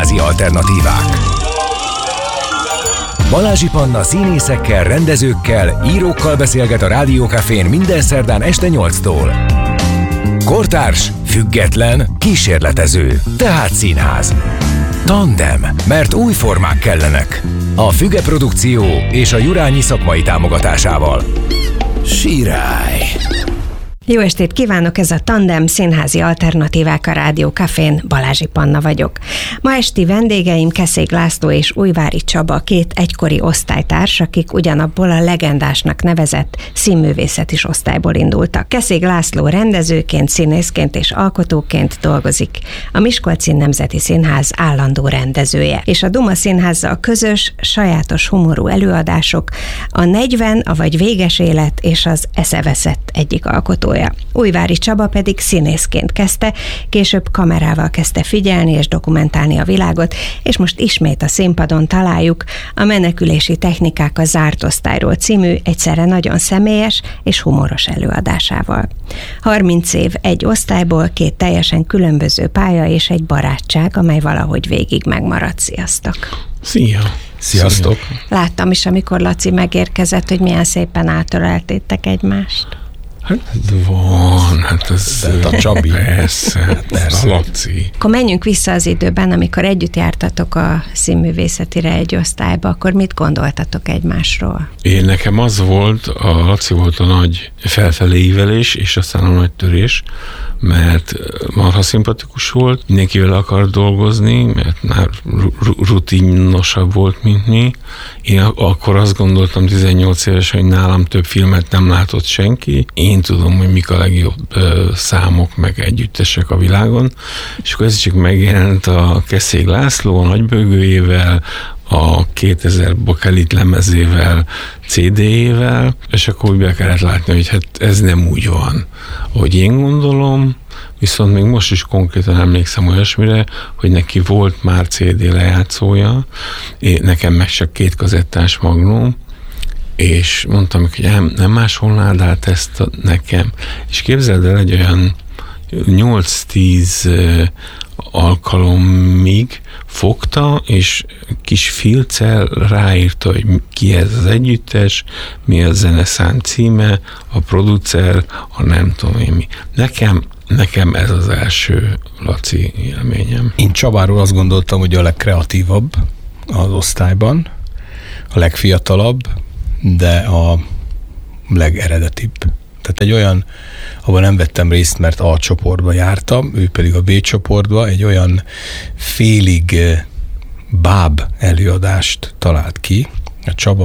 színházi alternatívák. Balázsi Panna színészekkel, rendezőkkel, írókkal beszélget a Rádió Cafén minden szerdán este 8-tól. Kortárs, független, kísérletező, tehát színház. Tandem, mert új formák kellenek. A Füge Produkció és a Jurányi szakmai támogatásával. Sirály! Jó estét kívánok, ez a Tandem színházi alternatívák a Rádió Cafén, Balázsi Panna vagyok. Ma esti vendégeim Keszég László és Újvári Csaba, két egykori osztálytárs, akik ugyanabból a legendásnak nevezett színművészetis osztályból indultak. Keszég László rendezőként, színészként és alkotóként dolgozik. A Miskolci Nemzeti Színház állandó rendezője, és a Duma Színházzal közös, sajátos humorú előadások, a 40, avagy Véges élet és az Eszeveszett egyik alkotója. Újvári Csaba pedig színészként kezdte, később kamerával kezdte figyelni és dokumentálni a világot, és most ismét a színpadon találjuk a Menekülési technikák a zárt osztályról című, egyszerre nagyon személyes és humoros előadásával. 30 év egy osztályból, két teljesen különböző pálya és egy barátság, amely valahogy végig megmaradt. Sziasztok! Szia! Sziasztok! Láttam is, amikor Laci megérkezett, hogy milyen szépen átöleltétek egymást. Hát van, ez a Csabi. Persze, a Laci. Akkor menjünk vissza az időben, amikor együtt jártatok a színművészetire egy osztályba, akkor mit gondoltatok egymásról? Nekem az volt, a Laci volt a nagy felfelé ívelés, és aztán a nagy törés, mert marha szimpatikus volt, mindenkivel akart dolgozni, mert már rutinosabb volt, mint mi. Én akkor azt gondoltam 18 éves, hogy nálam több filmet nem látott senki. Én tudom, hogy mik a legjobb számok, meg együttesek a világon. És akkor ez csak megjelent a Keszég László, a nagybőgőjével, a 2000 bakelit lemezével, CD-jével, és akkor úgy be kellett látni, hogy hát ez nem úgy van, ahogy én gondolom, viszont még most is konkrétan emlékszem olyasmire, hogy neki volt már CD lejátszója, nekem meg csak 2 kazettás magnum, és mondtam, hogy nem másolnád át ezt nekem. És képzeld el, egy olyan 8-10 alkalomig fogta, és kis filccel ráírta, hogy ki ez az együttes, mi a zeneszám címe, a producer, a nem tudom én mi. Nekem ez az első Laci élményem. Én Csabáról azt gondoltam, hogy a legkreatívabb az osztályban, a legfiatalabb, de a legeredetibb. Tehát egy olyan, ahol nem vettem részt, mert A csoportba jártam, ő pedig a B csoportba, egy olyan félig báb előadást talált ki, a Csaba